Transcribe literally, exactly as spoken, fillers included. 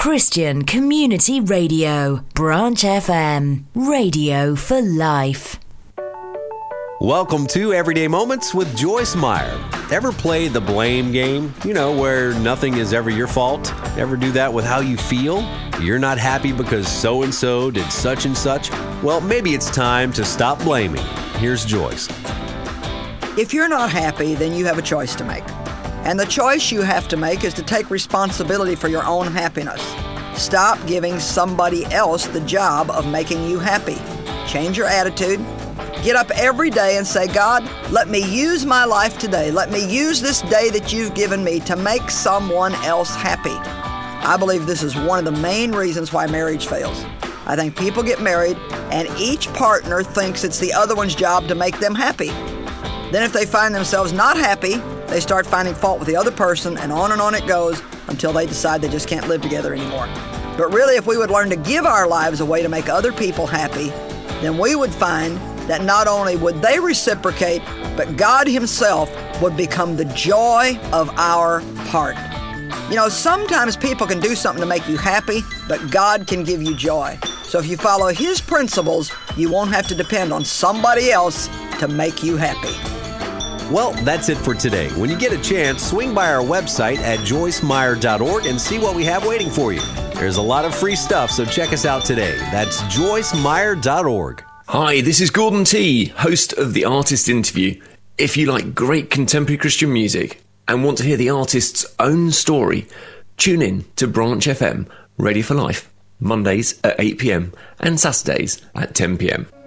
Christian Community Radio, Branch F M, radio for life. Welcome to Everyday Moments with Joyce Meyer. Ever play the blame game? You know, where nothing is ever your fault? Ever do that with how you feel? You're not happy because so-and-so did such and such? Well, maybe it's time to stop blaming. Here's Joyce. If you're not happy, then you have a choice to make. And the choice you have to make is to take responsibility for your own happiness. Stop giving somebody else the job of making you happy. Change your attitude. Get up every day and say, God, let me use my life today. Let me use this day that you've given me to make someone else happy. I believe this is one of the main reasons why marriage fails. I think people get married and each partner thinks it's the other one's job to make them happy. Then if they find themselves not happy, they start finding fault with the other person, and on and on it goes until they decide they just can't live together anymore. But really, if we would learn to give our lives a way to make other people happy, then we would find that not only would they reciprocate, but God Himself would become the joy of our heart. You know, sometimes people can do something to make you happy, but God can give you joy. So if you follow His principles, you won't have to depend on somebody else to make you happy. Well, that's it for today. When you get a chance, swing by our website at joyce meyer dot org and see what we have waiting for you. There's a lot of free stuff, so check us out today. That's joyce meyer dot org. Hi, this is Gordon T, host of The Artist Interview. If you like great contemporary Christian music and want to hear the artist's own story, tune in to Branch F M, Ready for Life, Mondays at eight p.m. and Saturdays at ten p.m.